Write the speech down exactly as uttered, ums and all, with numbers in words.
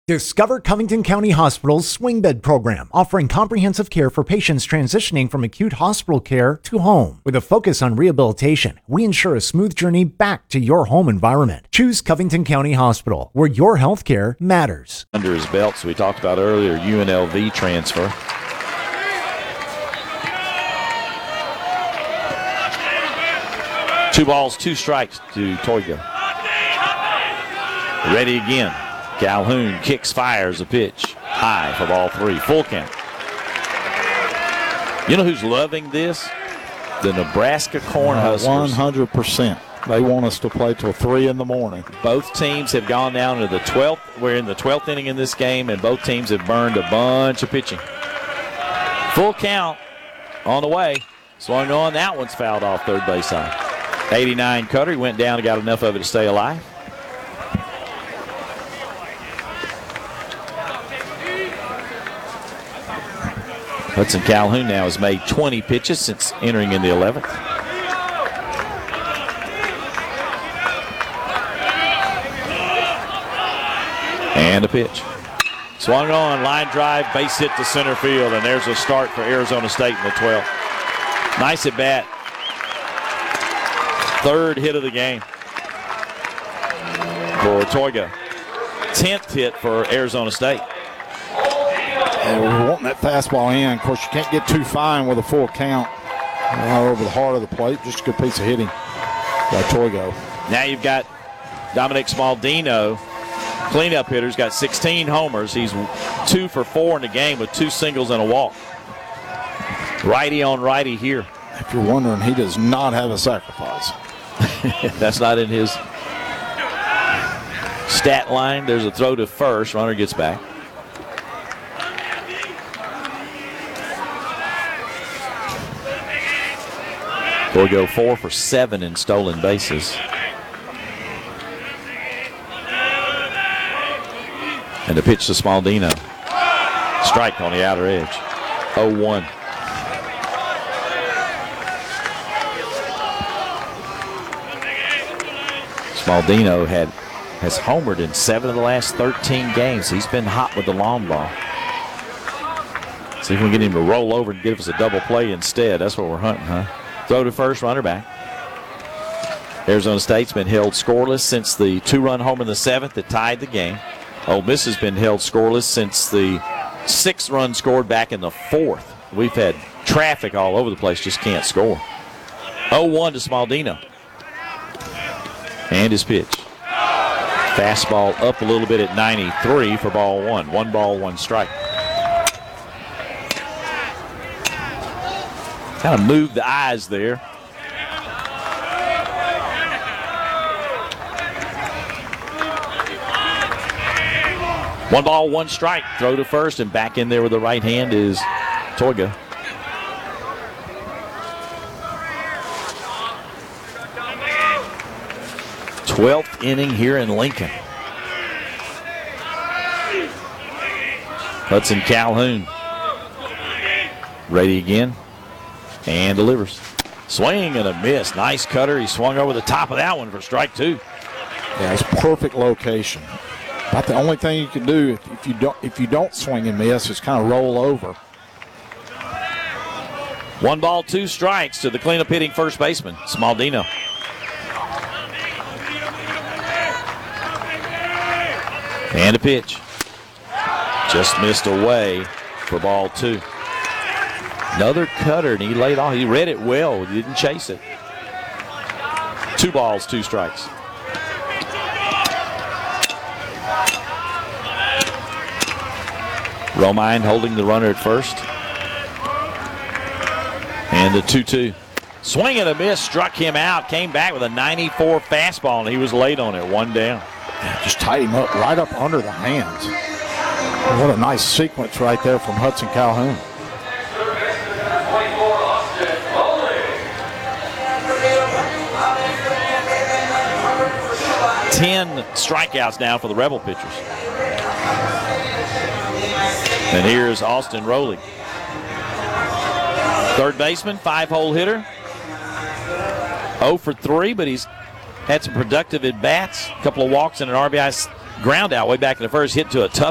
Discover Covington County Hospital's swing bed program, offering comprehensive care for patients transitioning from acute hospital care to home. With a focus on rehabilitation, we ensure a smooth journey back to your home environment. Choose Covington County Hospital, where your health care matters. Under his belt, so we talked about earlier, U N L V transfer. Two balls, two strikes to Toiga. Ready again. Calhoun kicks, fires a pitch. High for ball three. Full count. You know who's loving this? The Nebraska Cornhuskers. one hundred percent. They want us to play till three in the morning. Both teams have gone down to the twelfth. We're in the twelfth inning in this game, and both teams have burned a bunch of pitching. Full count on the way. Swung on. That one's fouled off third base side. eighty-nine Cutter. He went down and got enough of it to stay alive. Hudson Calhoun now has made twenty pitches since entering in the eleventh. And a pitch. Swung on, line drive, base hit to center field, and there's a start for Arizona State in the twelfth. Nice at bat. Third hit of the game for Toiga. Tenth hit for Arizona State. And we're wanting that fastball in. Of course, you can't get too fine with a full count right over the heart of the plate. Just a good piece of hitting by Toiga. Now you've got Dominic Smaldino, cleanup hitter. He's got sixteen homers. He's two for four in the game with two singles and a walk. Righty on righty here. If you're wondering, he does not have a sacrifice. That's not in his stat line. There's a throw to first. Runner gets back. We'll go four for seven in stolen bases. And the pitch to Smaldino. Strike on the outer edge. oh one. Smaldino had has homered in seven of the last thirteen games. He's been hot with the long ball. See if we can get him to roll over and give us a double play instead. That's what we're hunting, huh? Throw to first, runner back. Arizona State's been held scoreless since the two-run homer in the seventh that tied the game. Ole Miss has been held scoreless since the sixth run scored back in the fourth. We've had traffic all over the place, just can't score. oh one to Smaldino. And his pitch. Fastball up a little bit at ninety-three for ball one. One ball, one strike. Kind of moved the eyes there. One ball, one strike. Throw to first, and back in there with the right hand is Toiga. twelfth inning here in Lincoln. Hudson Calhoun. Ready again. And delivers. Swing and a miss. Nice cutter. He swung over the top of that one for strike two. Yeah, it's perfect location. About the only thing you can do if, if you don't if you don't swing and miss is kind of roll over. One ball, two strikes to the cleanup hitting first baseman, Smaldino. And a pitch. Just missed away for ball two. Another cutter, and he laid off. He read it well. He didn't chase it. Two balls, two strikes. Romine holding the runner at first. And the two two. Swing and a miss, struck him out, came back with a ninety-four fastball, and he was late on it, one down. Just tied him up right up under the hands. What a nice sequence right there from Hudson Calhoun. Ten strikeouts now for the Rebel pitchers. And here's Austin Rowley. Third baseman, five-hole hitter. oh for three, but he's had some productive at-bats. A couple of walks and an R B I ground out way back in the first, hit to a tough